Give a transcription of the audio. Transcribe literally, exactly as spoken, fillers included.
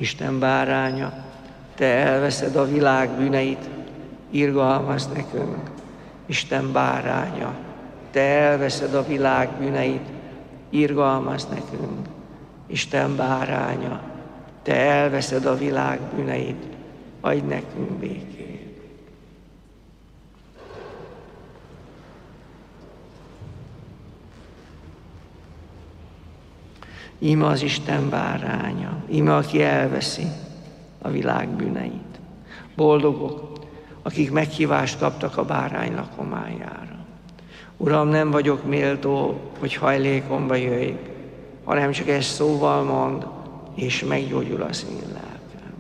Isten báránya, te elveszed a világ bűneit, irgalmazz nekünk. Isten báránya, te elveszed a világ bűneit, irgalmazz nekünk. Isten báránya, te elveszed a világ bűneit, adj nekünk békét. Íme az Isten báránya, íme aki elveszi a világ bűneit. Boldogok, akik meghívást kaptak a bárány lakomájára. Uram, nem vagyok méltó, hogy hajlékomba jöjj, hanem csak egy szóval mond, és meggyógyul az én lelkem.